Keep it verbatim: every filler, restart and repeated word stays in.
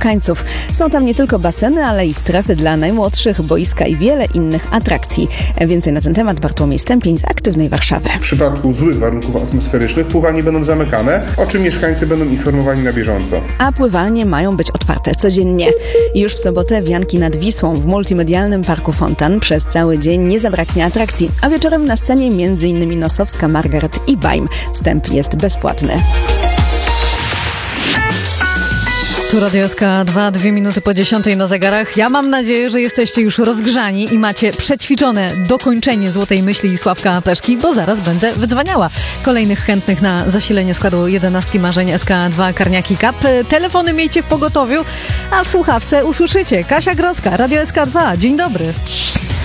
mieszkańców. Są tam nie tylko baseny, ale i strefy dla najmłodszych, boiska i wiele innych atrakcji. Więcej na ten temat Bartłomiej Stępień z Aktywnej Warszawy. W przypadku złych warunków atmosferycznych pływalnie będą zamykane, o czym mieszkańcy będą informowani na bieżąco. A pływalnie mają być otwarte codziennie. Już w sobotę wianki nad Wisłą w multimedialnym Parku Fontan przez cały dzień nie zabraknie atrakcji, a wieczorem na scenie między innymi Nosowska, Margaret i Bajm. Wstęp jest bezpłatny. Tu Radio S K dwa, dwie minuty po dziesiątej na zegarach. Ja mam nadzieję, że jesteście już rozgrzani i macie przećwiczone dokończenie Złotej Myśli i Sławka Peszki, bo zaraz będę wydzwaniała kolejnych chętnych na zasilenie składu jedenastki marzeń S K dwa Karniaki Cup. Telefony miejcie w pogotowiu, a w słuchawce usłyszycie Kasia Grodzka, Radio S K dwa. Dzień dobry.